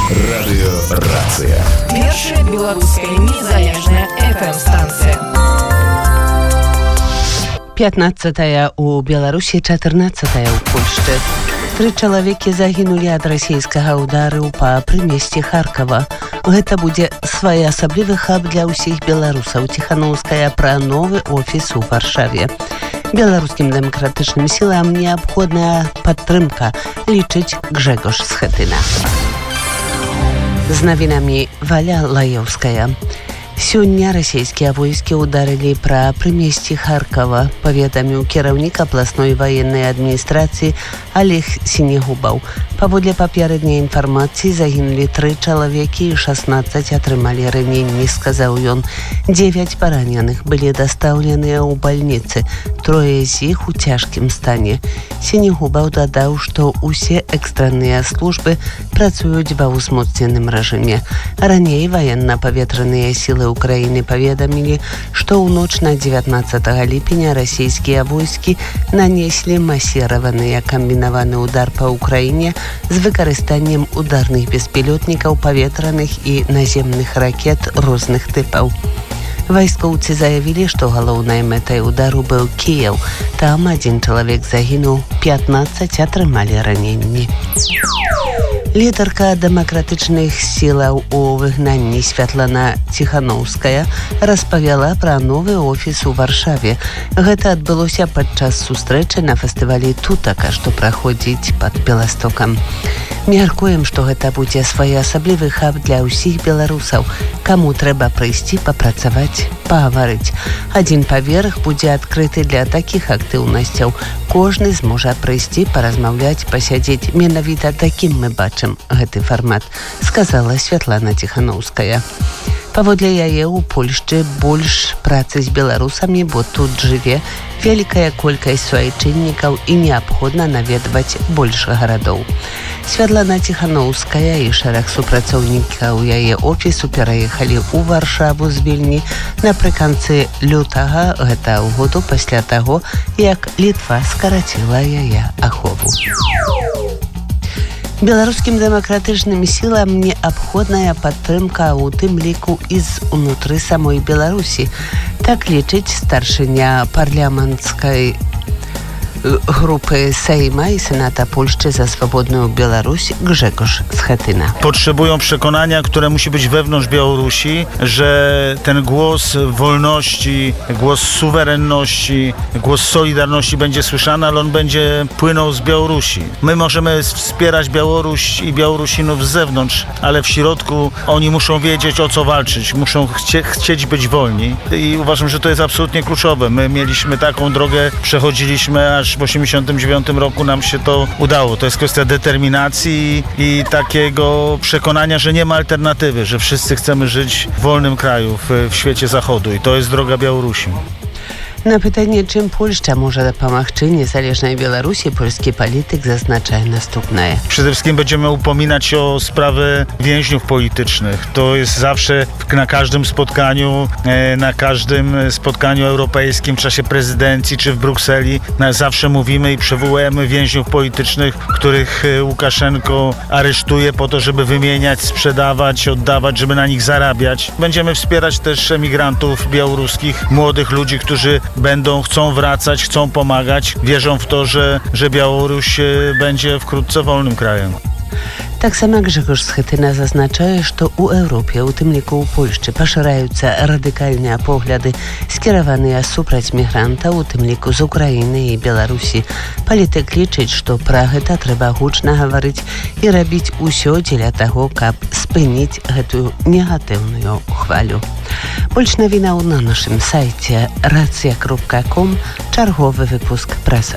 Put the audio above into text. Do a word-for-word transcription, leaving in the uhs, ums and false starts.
Радыёрацыя. Першая беларуская незалежная эф эм-станцыя. пятнадцатая у Беларусі, чатырнаццатая ў Польшчы. Тры чалавекі загінулі ад расійскага ўдару па прымесці Харкова. Гэта будзе своеасаблівы хаб для ўсіх беларусаў. Ціханаўская пра новы офіс у Варшаве. Беларускім дэмакратычным сілам неабходная падтрымка, лічыць Гжэгош Схетына. З навінамі Валя Лаёўская. Сёння расійскія войскі ударылі пра прымесці Харкова, паведаміў кіраўнік абласной ваеннай адміністрацыі Олег Сінегубаў. Паводле папярэдняй інфармацыі загінулі тры чалавекі і шаснаццаць атрымалі раненні, сказаў ён. Дзевяць параненых былі дастаўленыя ў бальніцы, трое з іх у цяжкім стане. Сінегубаў дадаў, што ўсе экстранныя службы працуюць ва ўзмоцненым рэжыме. Раней ваенна-паветраныя сілы Украіны паведамілі, што ў ноч на дзевятнаццатага ліпеня расійскія войскі нанеслі масіраваны камбінаваны ўдар па Украіне з выкарыстаннем ударных беспілотнікаў, паветраных і наземных ракет розных тыпаў. Вайскоўцы заявілі, што галоўнай мэтай удару быў Кіеў. Там адзін чалавек загінуў, пятнаццаць атрымалі раненні. Лідарка дэмакратычных сілаў у выгнанні Святлана Ціханаўская распавяла пра новы офіс у Варшаве. Гэта адбылося падчас сустрэчы на фестывалі Тутака, што праходзіць пад Беластокам. Мяркуем, што гэта будзе своеасаблівы хаб для ўсіх беларусаў, каму трэба прыйсці папрацаваць, пагаварыць. Адзін паверх будзе адкрыты для такіх актыўнасцяў. Кожны зможа прыйсці, паразмаўляць, пасядзець. Менавіта такім мы бачым гэты фармат, сказала Святлана Ціханаўская. Паводле яе, у Польшчы больш працы з беларусамі, бо тут жыве вялікая колькасць суайчыннікаў і неабходна наведваць больш гарадоў. Святлана Ціханаўская і шэраг супрацоўнікаў яе офісу пераехалі ў Варшаву з Вільні напрыканцы лютага гэтага году, пасля таго, як Літва скараціла яе ахову. Беларускім дэмакратычным сілам неабходная падтрымка, у тым ліку і з унутры самой Беларусі. Так лічыць старшыня парламенцкай grupy Sejma i Senata Polszczy za swobodną Białoruś Grzegorz Schetyna. Potrzebują przekonania, które musi być wewnątrz Białorusi, że ten głos wolności, głos suwerenności, głos solidarności będzie słyszany, ale on będzie płynął z Białorusi. My możemy wspierać Białoruś i Białorusinów z zewnątrz, ale w środku oni muszą wiedzieć, o co walczyć, muszą chcie, chcieć być wolni i uważam, że to jest absolutnie kluczowe. My mieliśmy taką drogę, przechodziliśmy, aż w osiemdziesiątym dziewiątym roku nam się to udało. To jest kwestia determinacji i takiego przekonania, że nie ma alternatywy, że wszyscy chcemy żyć w wolnym kraju, w, w świecie zachodu i to jest droga Białorusi. Na pytanie, czym Polska może pomagać niezależnej Białorusi, polski polityk zaznacza następne. Przede wszystkim będziemy upominać się o sprawy więźniów politycznych. To jest zawsze na każdym spotkaniu, na każdym spotkaniu europejskim w czasie prezydencji czy w Brukseli. Zawsze mówimy i przywołujemy więźniów politycznych, których Łukaszenko aresztuje po to, żeby wymieniać, sprzedawać, oddawać, żeby na nich zarabiać. Będziemy wspierać też emigrantów białoruskich, młodych ludzi, którzy będą, chcą wracać, chcą pomagać, wierzą w to, że, że Białoruś będzie wkrótce wolnym krajem. Так само Гжэгош Схетына зазначае, што ў Еўропе, у тым ліку ў Польшчы, пашыраюцца радыкальныя погляды, скіраваныя супраць мігрантаў, у тым ліку з Украіны і Беларусі. Палітык лічыць, што пра гэта трэба гучна гаварыць і рабіць усё дзеля таго, каб спыніць гэтую негатыўную хвалю. Больш навінаў на нашым сайце рацыя кропка ком, чарговы выпуск праз